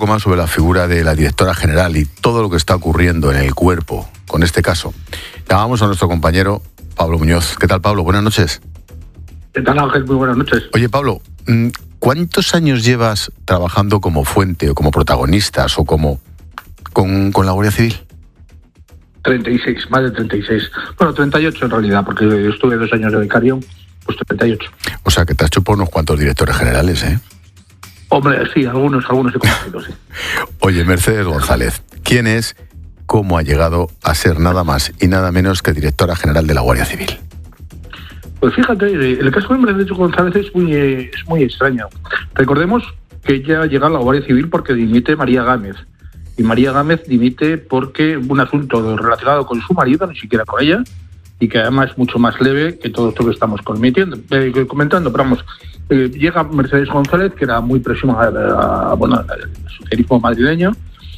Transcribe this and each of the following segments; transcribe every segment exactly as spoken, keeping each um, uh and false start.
poco más sobre la figura de la directora general y todo lo que está ocurriendo en el cuerpo con este caso. Llamamos a nuestro compañero Pablo Muñoz. ¿Qué tal, Pablo? Buenas noches. ¿Qué tal, Ángel? Muy buenas noches. Oye, Pablo, ¿cuántos años llevas trabajando como fuente o como protagonistas o como con, con la Guardia Civil? treinta y seis, más de treinta y seis. Bueno, treinta y ocho en realidad, porque yo estuve dos años de becario, pues treinta y ocho. O sea, que te has hecho por unos cuantos directores generales, ¿eh? Hombre, sí, algunos, algunos he conocido, sí. Oye, Mercedes González, ¿quién es, cómo ha llegado a ser nada más y nada menos que directora general de la Guardia Civil? Pues fíjate, el caso de Mercedes González es muy, es muy extraño. Recordemos que ella llega a la Guardia Civil porque dimite María Gámez. Y María Gámez dimite porque un asunto relacionado con su marido, ni siquiera con ella, y que además es mucho más leve que todo esto que estamos cometiendo, eh, comentando. Pero vamos, eh, llega Mercedes González, que era muy próxima a, a, bueno, al socialismo madrileño,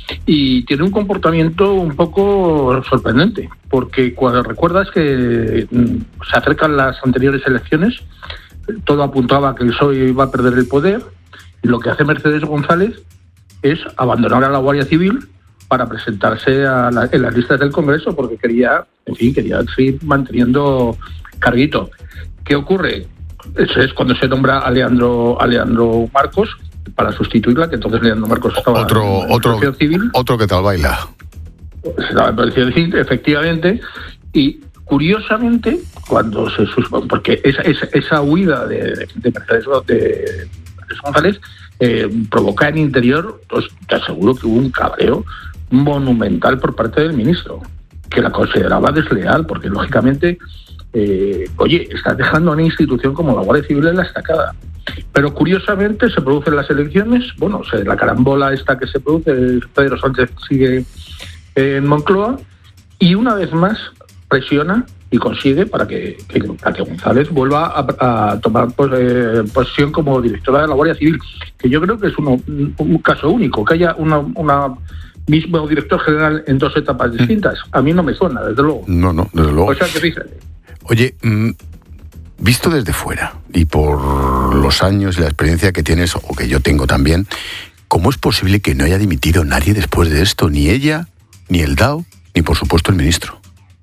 y tiene un comportamiento un poco sorprendente, porque cuando recuerdas que se acercan las anteriores elecciones, todo apuntaba a que el P S O E iba a perder el poder, y lo que hace Mercedes González es abandonar a la Guardia Civil para presentarse a la, en las listas del Congreso, porque quería, en fin, quería seguir manteniendo carguito. ¿Qué ocurre? Eso es cuando se nombra a Leandro, a Leandro Marcos para sustituirla, que entonces Leandro Marcos estaba otro, en otro, Protección Civil. Otro que tal baila. Estaba en Protección Civil, efectivamente, y curiosamente, cuando se suspone, porque esa, esa, esa huida de, de Mercedes de, de González eh, provoca en interior, pues, te aseguro que hubo un cabreo monumental por parte del ministro, que la consideraba desleal, porque lógicamente, eh, oye, estás dejando a una institución como la Guardia Civil en la estacada. Pero curiosamente se producen las elecciones, bueno, se, la carambola esta que se produce, Pedro Sánchez sigue en Moncloa, y una vez más presiona y consigue para que, que, para que González vuelva a, a tomar pues, eh, posición como directora de la Guardia Civil, que yo creo que es uno, un, un caso único, que haya una, una mismo director general en dos etapas distintas. A mí no me suena, desde luego. No, no, desde luego. O sea, que fíjate. Oye, mmm, visto desde fuera y por los años y la experiencia que tienes, o que yo tengo también, ¿cómo es posible que no haya dimitido nadie después de esto? Ni ella, ni el D A O, ni por supuesto el ministro.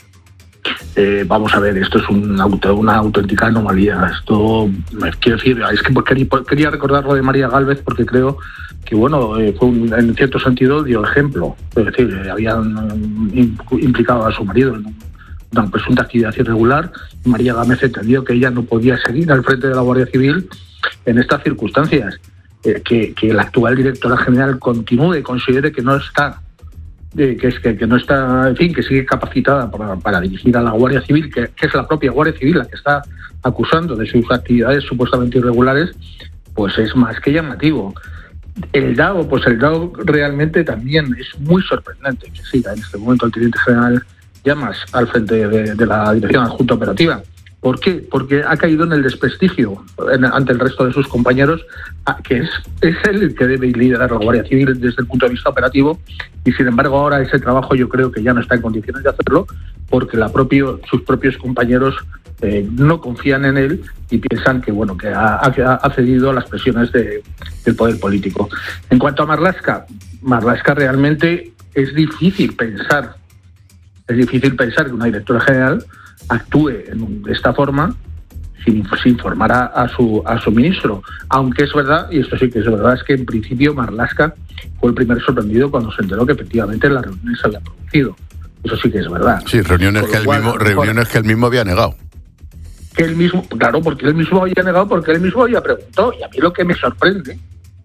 Eh, vamos a ver, esto es un auto, una auténtica anomalía. Esto, quiero decir, es que quería, quería recordar lo de María Gálvez, porque creo que, bueno, eh, fue un, en cierto sentido dio ejemplo. Es decir, eh, habían um, implicado a su marido en una presunta actividad irregular, y María Gámez entendió que ella no podía seguir al frente de la Guardia Civil en estas circunstancias. Eh, que, que la actual directora general continúe y considere que no está De, que es que, que no está, en fin, que sigue capacitada para, para dirigir a la Guardia Civil, que, que es la propia Guardia Civil la que está acusando de sus actividades supuestamente irregulares, pues es más que llamativo. El D A O, pues el D A O realmente también es muy sorprendente que siga en este momento el teniente general Llamas al frente de, de la Dirección Adjunta Operativa. ¿Por qué? Porque ha caído en el desprestigio en, ante el resto de sus compañeros, a, que es, es él el que debe liderar la Guardia Civil desde el punto de vista operativo, y sin embargo ahora ese trabajo yo creo que ya no está en condiciones de hacerlo, porque la propio, sus propios compañeros eh, no confían en él y piensan que bueno que ha, ha cedido a las presiones de, del poder político. En cuanto a Marlaska, Marlaska realmente es difícil pensar, es difícil pensar que una directora general actúe de esta forma sin, sin informar a, a su a su ministro, aunque es verdad, y esto sí que es verdad, es que en principio Marlaska fue el primer sorprendido cuando se enteró que efectivamente las reuniones se habían producido. Eso sí que es verdad. Sí, reuniones que él cual, mismo reuniones que él mismo había negado. Que él mismo, claro, porque él mismo había negado, porque él mismo había preguntado, y a mí lo que me sorprende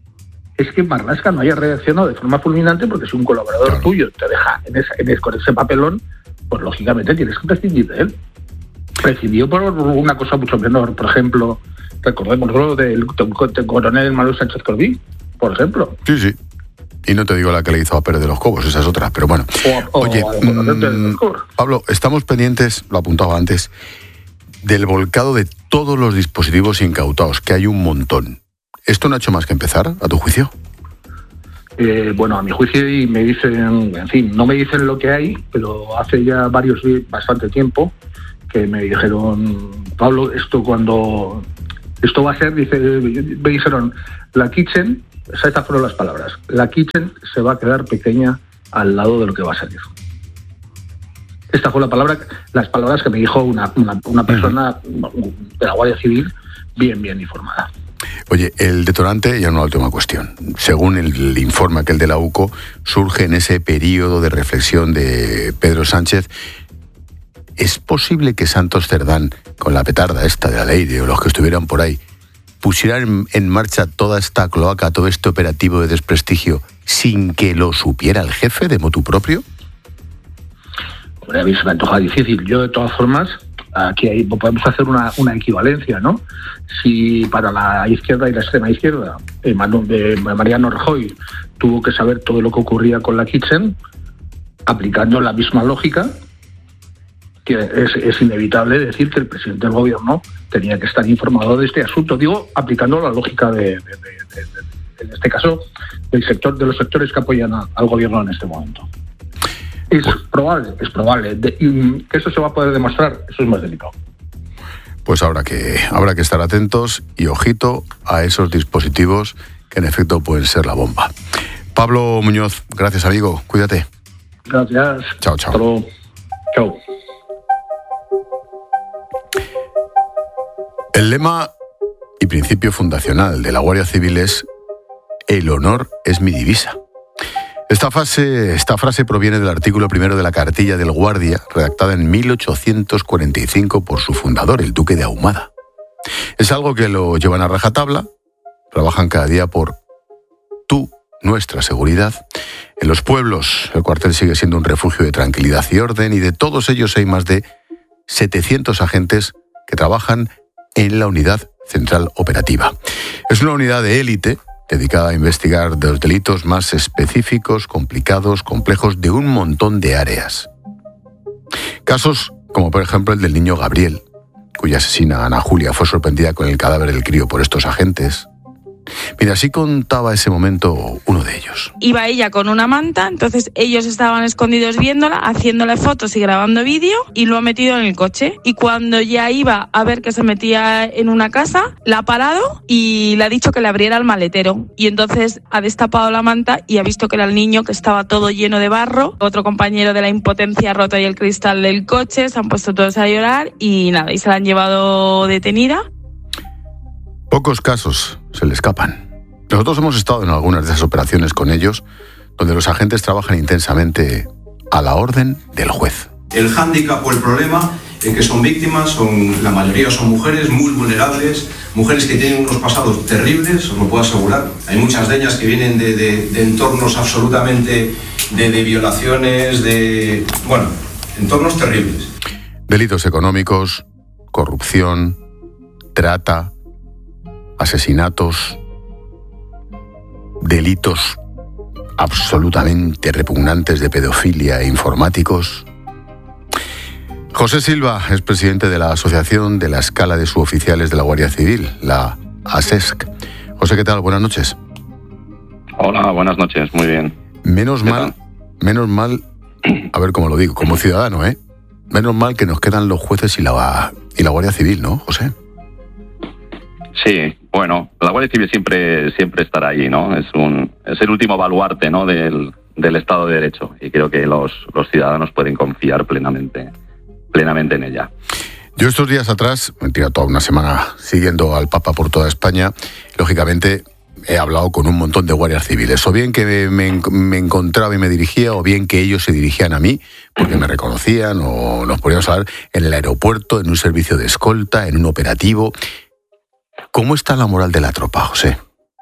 es que Marlaska no haya reaccionado de forma fulminante, porque si un colaborador claro. tuyo te deja en esa, en ese, con ese papelón, pues lógicamente tienes que prescindir de él. Recibió por una cosa mucho menor, por ejemplo, recordemos lo del coronel Manuel Sánchez Corbí, por ejemplo. Sí, sí. Y no te digo la que le hizo a Pérez de los Cobos, esa es otra, pero bueno. O, Oye, o mmm, de los Pablo, estamos pendientes, lo apuntaba antes, del volcado de todos los dispositivos incautados, que hay un montón. ¿Esto no ha hecho más que empezar, a tu juicio? Eh, bueno, a mi juicio, y me dicen, en fin, no me dicen lo que hay, pero hace ya varios, bastante tiempo, que me dijeron, Pablo, esto cuando, esto va a ser, dice, me dijeron, la Kitchen Estas fueron las palabras. La kitchen se va a quedar pequeña al lado de lo que va a salir. Esta fue la palabra, las palabras que me dijo una, una, una persona de la Guardia Civil bien, bien informada. Oye, el detonante, ya una última cuestión. Según el informe aquel de la U C O, surge en ese periodo de reflexión de Pedro Sánchez. ¿Es posible que Santos Cerdán, con la petarda esta de la ley o los que estuvieran por ahí, pusieran en, en marcha toda esta cloaca, todo este operativo de desprestigio, sin que lo supiera el jefe de motu propio? Hombre, a mí se me antoja difícil. Yo, de todas formas, aquí hay, podemos hacer una, una equivalencia, ¿no? Si para la izquierda y la extrema izquierda, eh, Manu, eh, Mariano Rajoy tuvo que saber todo lo que ocurría con la Kitchen, aplicando la misma lógica, que es, es inevitable decir que el presidente del gobierno tenía que estar informado de este asunto. Digo, aplicando la lógica de, de, de, de, de en este caso, del sector, de los sectores que apoyan a, al gobierno en este momento. Es probable, es probable. De, y que eso se va a poder demostrar, eso es más delicado. Pues habrá que, habrá que estar atentos y ojito a esos dispositivos que en efecto pueden ser la bomba. Pablo Muñoz, gracias amigo, cuídate. Gracias. Chao, chao. Hasta luego. Chao. El lema y principio fundacional de la Guardia Civil es «El honor es mi divisa». Esta frase, esta frase proviene del artículo primero de la Cartilla del Guardia, redactada en mil ochocientos cuarenta y cinco por su fundador, el duque de Ahumada. Es algo que lo llevan a rajatabla, trabajan cada día por tu, nuestra seguridad. En los pueblos, el cuartel sigue siendo un refugio de tranquilidad y orden, y de todos ellos hay más de setecientos agentes que trabajan en la unidad central operativa. Es una unidad de élite dedicada a investigar los delitos más específicos, complicados, complejos de un montón de áreas. Casos como por ejemplo el del niño Gabriel, cuya asesina Ana Julia fue sorprendida con el cadáver del crío por estos agentes. Mira, así contaba ese momento uno de ellos. Iba ella con una manta, entonces ellos estaban escondidos viéndola, haciéndole fotos y grabando vídeo, y lo ha metido en el coche. Y cuando ya iba a ver que se metía en una casa, la ha parado y le ha dicho que le abriera el maletero. Y entonces ha destapado la manta y ha visto que era el niño, que estaba todo lleno de barro. Otro compañero de la impotencia ha roto ahí el cristal del coche, se han puesto todos a llorar y nada, y se la han llevado detenida. Pocos casos se le escapan. Nosotros hemos estado en algunas de esas operaciones con ellos, donde los agentes trabajan intensamente a la orden del juez. El hándicap o el problema es que son víctimas, son, la mayoría son mujeres muy vulnerables, mujeres que tienen unos pasados terribles, os lo puedo asegurar. Hay muchas de ellas que vienen de, de, de entornos absolutamente de, de violaciones, de... bueno, entornos terribles. Delitos económicos, corrupción, trata, asesinatos, delitos absolutamente repugnantes de pedofilia e informáticos. José Silva es presidente de la Asociación de la Escala de Suboficiales de la Guardia Civil, la A S E S C. José, ¿qué tal? Buenas noches. Hola, buenas noches, muy bien. Menos mal, tal? menos mal, a ver cómo lo digo, como ciudadano, ¿eh? Menos mal que nos quedan los jueces y la, y la Guardia Civil, ¿no, José? Sí, bueno, la Guardia Civil siempre siempre estará ahí, ¿no? Es un es el último baluarte, ¿no? del, del Estado de Derecho, y creo que los, los ciudadanos pueden confiar plenamente plenamente en ella. Yo estos días atrás, me he tirado toda una semana siguiendo al Papa por toda España, lógicamente he hablado con un montón de guardias civiles, o bien que me, me encontraba y me dirigía, o bien que ellos se dirigían a mí, porque me reconocían, o nos poníamos a hablar en el aeropuerto, en un servicio de escolta, en un operativo. ¿Cómo está la moral de la tropa, José?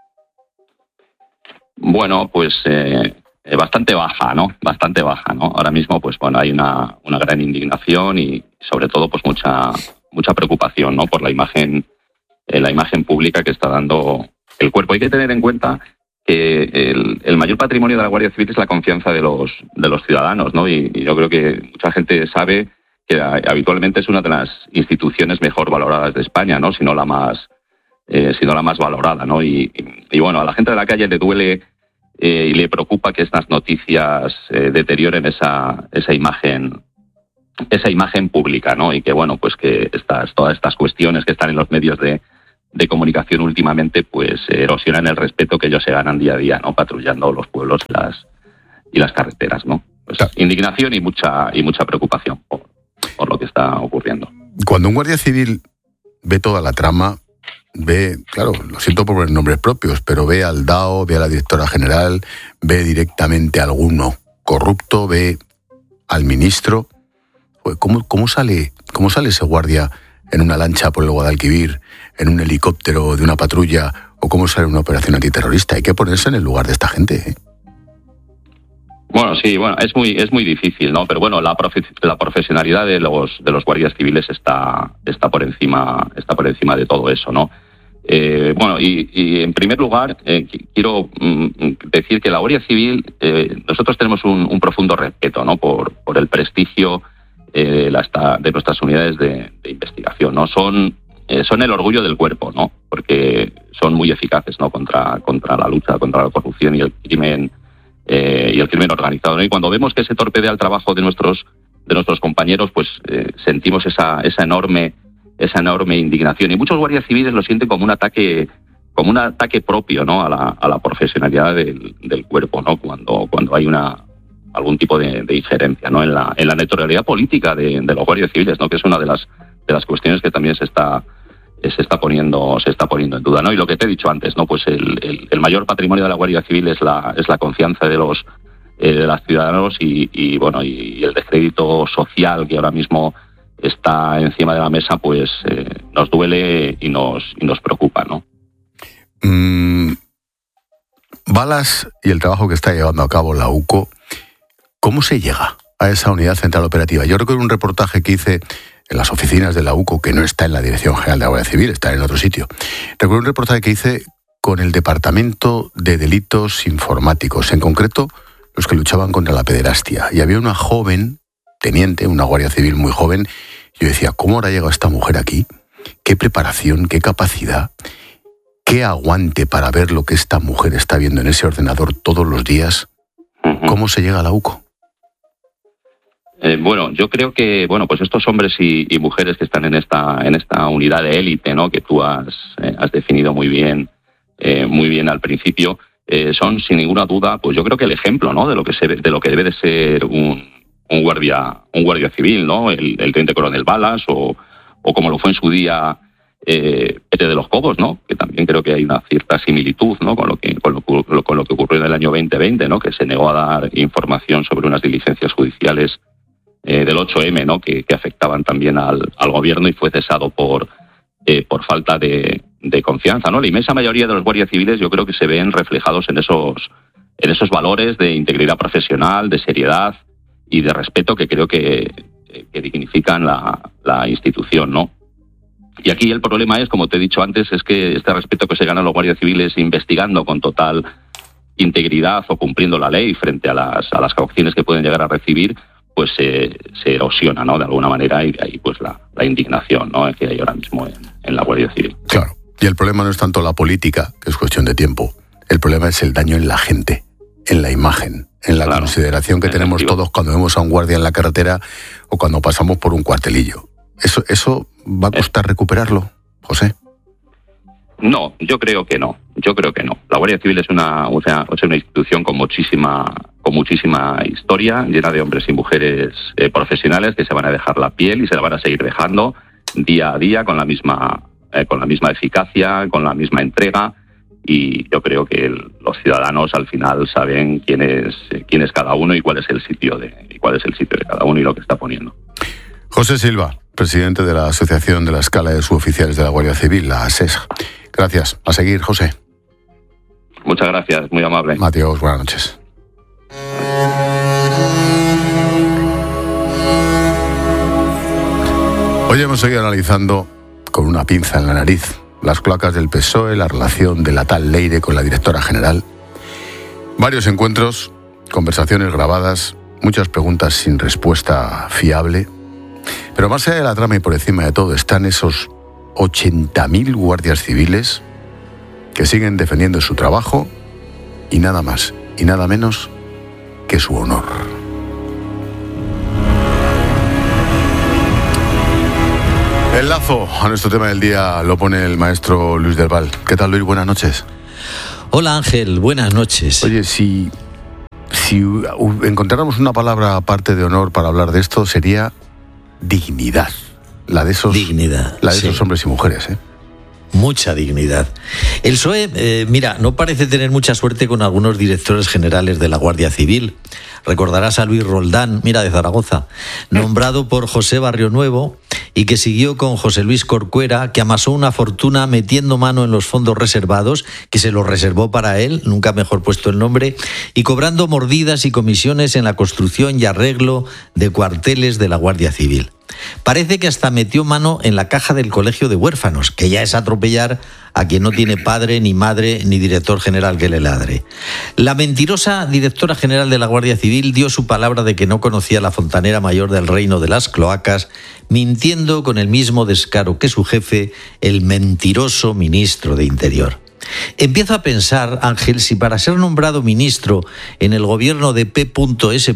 Bueno, pues eh, bastante baja, ¿no? Bastante baja, ¿no? Ahora mismo, pues bueno, hay una, una gran indignación y sobre todo, pues mucha mucha preocupación, ¿no? Por la imagen eh, la imagen pública que está dando el cuerpo. Hay que tener en cuenta que el, el mayor patrimonio de la Guardia Civil es la confianza de los de los ciudadanos, ¿no? Y, y yo creo que mucha gente sabe que habitualmente es una de las instituciones mejor valoradas de España, ¿no? Si no la más Eh, sino la más valorada, ¿no? Y, y, y bueno, a la gente de la calle le duele eh, y le preocupa que estas noticias eh, deterioren esa esa imagen esa imagen pública, ¿no? Y que bueno, pues que estas todas estas cuestiones que están en los medios de de comunicación últimamente pues erosionan el respeto que ellos se ganan día a día, ¿no? Patrullando los pueblos y las, y las carreteras, ¿no? Pues claro. Indignación y mucha y mucha preocupación por, por lo que está ocurriendo. Cuando un guardia civil ve toda la trama, ve, claro, lo siento por poner nombres propios, pero ve al D A O, ve a la directora general, ve directamente a alguno corrupto, ve al ministro. ¿Cómo, cómo sale, cómo sale ese guardia en una lancha por el Guadalquivir, en un helicóptero de una patrulla, o cómo sale una operación antiterrorista? Hay que ponerse en el lugar de esta gente, ¿eh? Bueno, sí, bueno, es muy es muy difícil, ¿no? Pero bueno, la profe- la profesionalidad de los de los guardias civiles está está por encima está por encima de todo eso, ¿no? Eh, bueno, y, y en primer lugar eh, quiero mm, decir que la Guardia Civil eh, nosotros tenemos un, un profundo respeto, ¿no? Por por el prestigio eh, de, la, de nuestras unidades de, de investigación, ¿no? Son eh, son el orgullo del cuerpo, ¿no? Porque son muy eficaces, ¿no? Contra contra la lucha contra la corrupción y el crimen. Eh, y el crimen organizado, ¿no? Y cuando vemos que se torpedea el trabajo de nuestros de nuestros compañeros, pues eh, sentimos esa esa enorme esa enorme indignación, y muchos guardias civiles lo sienten como un ataque como un ataque propio, ¿no? a la a la profesionalidad del, del cuerpo, ¿no? Cuando cuando hay una algún tipo de, de injerencia, ¿no? En la en la neutralidad política de, de los guardias civiles, ¿no? Que es una de las de las cuestiones que también se está se está poniendo se está poniendo en duda, ¿no? Y lo que te he dicho antes, ¿no? Pues el, el, el mayor patrimonio de la Guardia Civil es la es la confianza de los eh, de los ciudadanos y, y bueno y el descrédito social que ahora mismo está encima de la mesa, pues eh, nos duele y nos y nos preocupa, ¿no? Mm, Balas y el trabajo que está llevando a cabo la U C O, ¿cómo se llega a esa unidad central operativa? Yo recuerdo un reportaje que hice en las oficinas de la U C O, que no está en la Dirección General de la Guardia Civil, está en otro sitio. Recuerdo un reportaje que hice con el Departamento de Delitos Informáticos, en concreto los que luchaban contra la pederastia. Y había una joven teniente, una guardia civil muy joven, y yo decía, ¿cómo habrá llegado esta mujer aquí? ¿Qué preparación, qué capacidad, qué aguante para ver lo que esta mujer está viendo en ese ordenador todos los días? ¿Cómo se llega a la U C O? Eh, bueno, yo creo que bueno, pues estos hombres y, y mujeres que están en esta en esta unidad de élite, ¿no? Que tú has eh, has definido muy bien eh, muy bien al principio, eh, son sin ninguna duda, pues yo creo que el ejemplo, ¿no? De lo que se de lo que debe de ser un, un guardia un guardia civil, ¿no? El, el teniente coronel Balas o o como lo fue en su día eh, Pete de los Cobos, ¿no? Que también creo que hay una cierta similitud, ¿no? Con lo que con lo, con lo que ocurrió en el año veinte veinte, ¿no? Que se negó a dar información sobre unas diligencias judiciales Eh, del ocho eme, ¿no? que, que afectaban también al, al gobierno, y fue cesado por eh, por falta de, de confianza, ¿no? La inmensa mayoría de los guardias civiles yo creo que se ven reflejados en esos en esos valores de integridad profesional, de seriedad y de respeto que creo que, que dignifican la, la institución, ¿no? Y aquí el problema es, como te he dicho antes, es que este respeto que se ganan los guardias civiles investigando con total integridad o cumpliendo la ley frente a las a las coacciones que pueden llegar a recibir, pues se, se erosiona, ¿no? De alguna manera, y de ahí pues la, la indignación, ¿no? Que hay ahora mismo en, en la Guardia Civil. Claro, y el problema no es tanto la política, que es cuestión de tiempo, el problema es el daño en la gente, en la imagen, en la claro, consideración que tenemos efectivo. Todos cuando vemos a un guardia en la carretera o cuando pasamos por un cuartelillo. ¿Eso, eso va a costar recuperarlo, José? No, yo creo que no, yo creo que no. La Guardia Civil es una, o sea, es una institución con muchísima con muchísima historia, llena de hombres y mujeres eh, profesionales que se van a dejar la piel y se la van a seguir dejando día a día con la misma eh, con la misma eficacia, con la misma entrega, y yo creo que el, los ciudadanos al final saben quién es eh, quién es cada uno y cuál es el sitio de y cuál es el sitio de cada uno y lo que está poniendo. José Silva, presidente de la Asociación de la Escala de Suboficiales de la Guardia Civil, la A S E S. Gracias. A seguir, José. Muchas gracias, muy amable. Mateos, buenas noches. Hoy hemos seguido analizando con una pinza en la nariz las cloacas del P S O E, la relación de la tal Leire con la directora general, varios encuentros, conversaciones grabadas, muchas preguntas sin respuesta fiable. Pero más allá de la trama y por encima de todo están esos ochenta mil guardias civiles que siguen defendiendo su trabajo y nada más y nada menos que su honor. El lazo a nuestro tema del día lo pone el maestro Luis del Val. ¿Qué tal, Luis? Buenas noches. Hola, Ángel. Buenas noches. Oye, si, si encontráramos una palabra aparte de honor para hablar de esto, sería dignidad. La de esos, dignidad, la de sí. esos hombres y mujeres, ¿eh? Mucha dignidad. El P S O E, eh, mira, no parece tener mucha suerte con algunos directores generales de la Guardia Civil. Recordarás a Luis Roldán, mira, de Zaragoza, nombrado por José Barrionuevo y que siguió con José Luis Corcuera, que amasó una fortuna metiendo mano en los fondos reservados, que se los reservó para él, nunca mejor puesto el nombre, y cobrando mordidas y comisiones en la construcción y arreglo de cuarteles de la Guardia Civil. Parece que hasta metió mano en la caja del colegio de huérfanos, que ya es atropellar a quien no tiene padre, ni madre, ni director general que le ladre. La mentirosa directora general de la Guardia Civil dio su palabra de que no conocía la fontanera mayor del reino de las cloacas, mintiendo con el mismo descaro que su jefe, el mentiroso ministro de Interior. Empiezo a pensar, Ángel, si para ser nombrado ministro en el gobierno de P S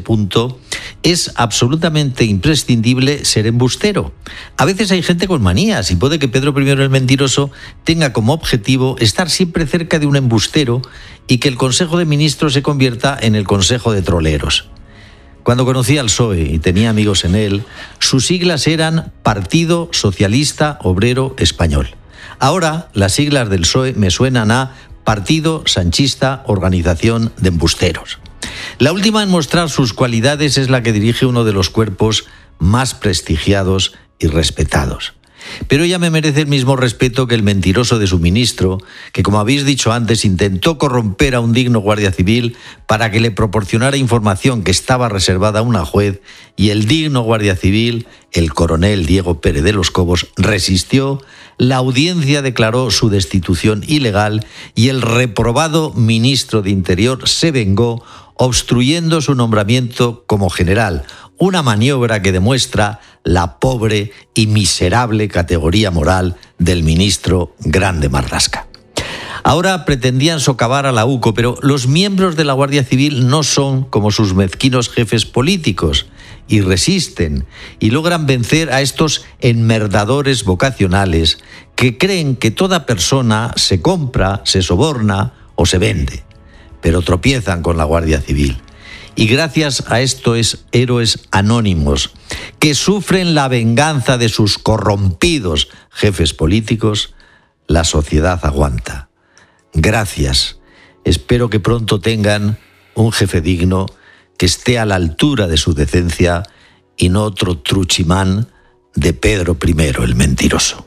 es absolutamente imprescindible ser embustero. A veces hay gente con manías y puede que Pedro primero el Mentiroso tenga como objetivo estar siempre cerca de un embustero y que el Consejo de Ministros se convierta en el Consejo de Troleros. Cuando conocí al P S O E y tenía amigos en él, sus siglas eran Partido Socialista Obrero Español. Ahora, las siglas del P S O E me suenan a Partido Sanchista Organización de Embusteros. La última en mostrar sus cualidades es la que dirige uno de los cuerpos más prestigiados y respetados. Pero ella me merece el mismo respeto que el mentiroso de su ministro, que, como habéis dicho antes, intentó corromper a un digno guardia civil para que le proporcionara información que estaba reservada a una juez, y el digno guardia civil, el coronel Diego Pérez de los Cobos, resistió, la audiencia declaró su destitución ilegal y el reprobado ministro de Interior se vengó, obstruyendo su nombramiento como general, una maniobra que demuestra la pobre y miserable categoría moral del ministro Grande Marlaska. Ahora pretendían socavar a la U C O, pero los miembros de la Guardia Civil no son como sus mezquinos jefes políticos y resisten y logran vencer a estos enmerdadores vocacionales que creen que toda persona se compra, se soborna o se vende, pero tropiezan con la Guardia Civil. Y gracias a estos héroes anónimos que sufren la venganza de sus corrompidos jefes políticos, la sociedad aguanta. Gracias. Espero que pronto tengan un jefe digno que esté a la altura de su decencia y no otro truchimán de Pedro primero el Mentiroso.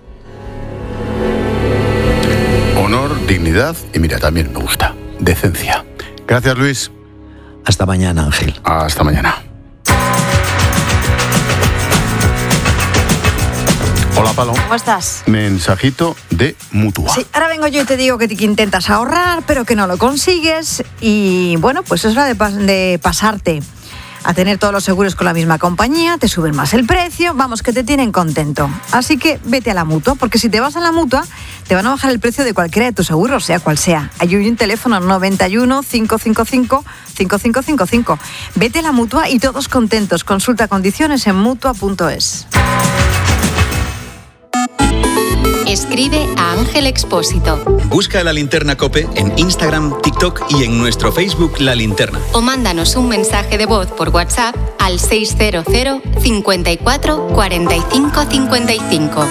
Honor, dignidad y mira, también me gusta, decencia. Gracias, Luis. Hasta mañana, Ángel. Hasta mañana. Hola, Palo. ¿Cómo estás? Mensajito de Mutua. Sí, ahora vengo yo y te digo que, que intentas ahorrar, pero que no lo consigues. Y bueno, pues es hora de, pas- de pasarte a tener todos los seguros con la misma compañía, te suben más el precio, vamos, que te tienen contento. Así que vete a la Mutua, porque si te vas a la Mutua, te van a bajar el precio de cualquiera de tus seguros, sea cual sea. Hay un teléfono noventa y uno, cincuenta y cinco, cincuenta y cinco cincuenta y cinco. Vete a la Mutua y todos contentos. Consulta condiciones en mutua punto es. Escribe a Ángel Expósito. Busca La Linterna COPE en Instagram, TikTok y en nuestro Facebook La Linterna. O mándanos un mensaje de voz por WhatsApp al seiscientos cincuenta y cuatro cuarenta y cinco cincuenta y cinco.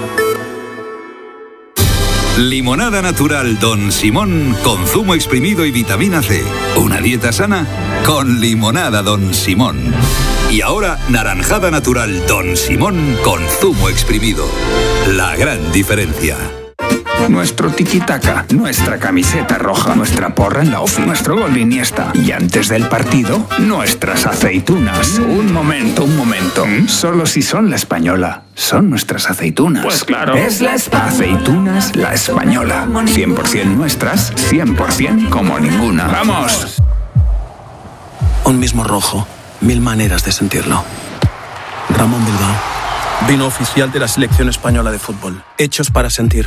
Limonada natural Don Simón con zumo exprimido y vitamina C. Una dieta sana con limonada Don Simón. Y ahora, naranjada natural Don Simón con zumo exprimido. La gran diferencia. Nuestro tiki-taka, nuestra camiseta roja, nuestra porra en la off, nuestro gol de Iniesta. Y antes del partido, nuestras aceitunas. Un momento, un momento. Solo si son la española. Son nuestras aceitunas. Pues claro. Es la espa- Aceitunas La Española. cien por ciento nuestras, cien por ciento como ninguna. ¡Vamos! Un mismo rojo, mil maneras de sentirlo. Ramón Bilbao. Vino oficial de la selección española de fútbol. Hechos para sentir.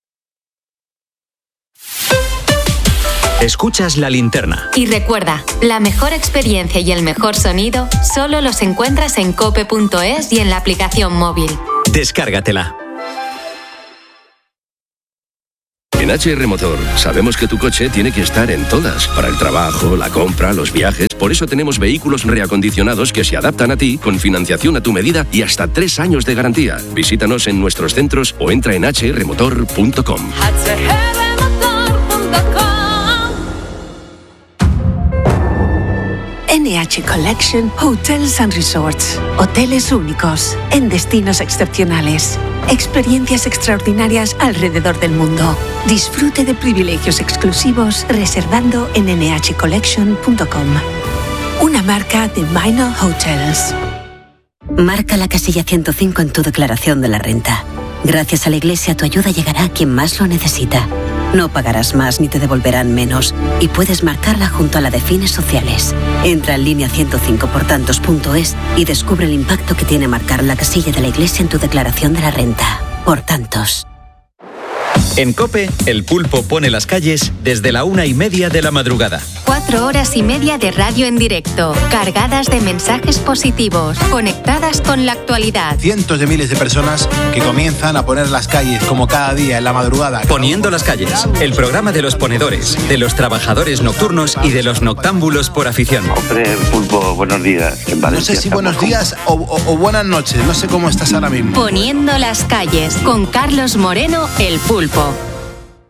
Escuchas La Linterna. Y recuerda, la mejor experiencia y el mejor sonido solo los encuentras en cope punto es y en la aplicación móvil. Descárgatela. En H R Motor sabemos que tu coche tiene que estar en todas, para el trabajo, la compra, los viajes. Por eso tenemos vehículos reacondicionados que se adaptan a ti, con financiación a tu medida y hasta tres años de garantía. Visítanos en nuestros centros o entra en h r motor punto com. N H Collection Hotels and Resorts. Hoteles únicos, en destinos excepcionales. Experiencias extraordinarias alrededor del mundo. Disfrute de privilegios exclusivos reservando en n h collection punto com. Una marca de Minor Hotels. Marca la casilla ciento cinco en tu declaración de la renta. Gracias a la Iglesia, tu ayuda llegará a quien más lo necesita. No pagarás más ni te devolverán menos y puedes marcarla junto a la de fines sociales. Entra en línea ciento cinco por tantos punto es y descubre el impacto que tiene marcar la casilla de la Iglesia en tu declaración de la renta. Por tantos. En COPE, el pulpo pone las calles desde la una y media de la madrugada. Cuatro horas y media de radio en directo, cargadas de mensajes positivos, conectadas con la actualidad. Cientos de miles de personas que comienzan a poner las calles como cada día en la madrugada. Poniendo las calles, el programa de los ponedores, de los trabajadores nocturnos y de los noctámbulos por afición. Hombre, pulpo, buenos días. En no sé si buenos días o, o, o buenas noches, no sé cómo estás ahora mismo. Poniendo las calles, con Carlos Moreno, el pulpo.